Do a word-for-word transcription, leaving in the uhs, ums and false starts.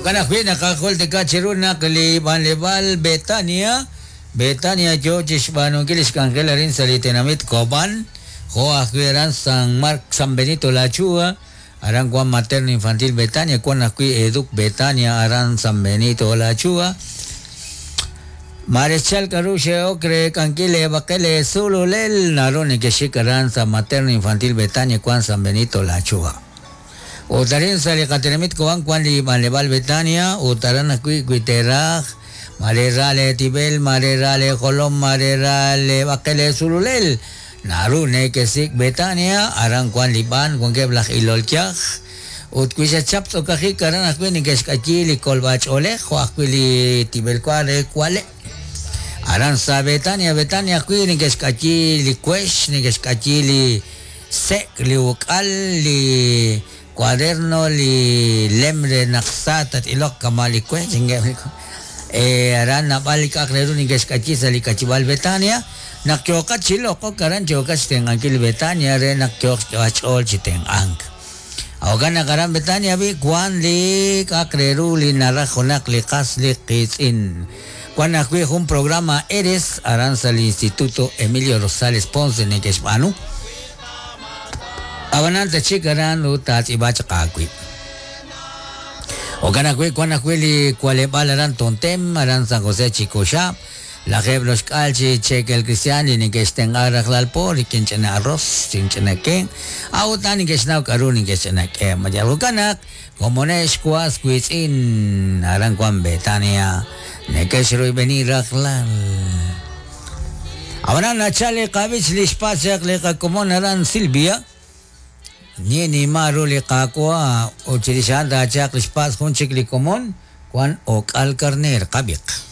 kana kwi nakakol te kachiruna kali banlebal Betania Betania George Bano Gilis Kangela rin sa Litenamit Coban ho akwiran sang Mark San Benito La Chua aran kwa materno infantil Betania kwa nakwi eduk Betania aran San Benito La Chua Marechal Karushe Okre Kankile Bakele Zululel Narone Keshikaran sa materno infantil Betania kwa San Benito La Chua Utarin sa Likatinamit Kuwang Kwan di Malebal Betania utaran nakwi Guiteraj Marerale Tibel Marerale Kolom Marerale Bakele Zululel Narune Kesik Betania Arang Kwan Liban Kwan Keblak Ilolkyak Ut kuisa chaps o kakikaran akwi ni Keskachili Kolbach Olek o akwi Tibel Kwale Kwale Aran sa Betania, Betania akwi ni Keskachili Kwesh, ni Keskachili Sek, li Ukal, li Cuaderno, li Lemre Naksat at Ilok Kamali Kwesh. Eh, aran napalik akleru ni Keskachi sa Likachibal Betania. Nakyokat silo ko karan chokat siteng angkil Betania re nakyokat all siteng ang. Awagan na karan Betania bi kwan li kakleru li narakonak li kas li kisin. Kwan akwi un programa Eres aranza el Instituto Emilio Rosales Ponce en Quechpanu. Abanante chikaran utat ibacha kakwi. O ganakwi kwan akwi li kualebal aran tontem aran San José Chicosha. La Geblos Calchi cheque el cristiano ni que estén arreglalpo ni que enchen arroz sin cheneque. Autan ni que snau karun ni que cheneque. Mayalukanak como nesquas cuisin aran kwan Betania. Nekesroy beniraklal. Ahora nachale kabich lispasak le kakomon aran Silvia. Ni ni maru le kakwa o chirisanda chak lispas hun chikli komon kwan ok al karner kabik.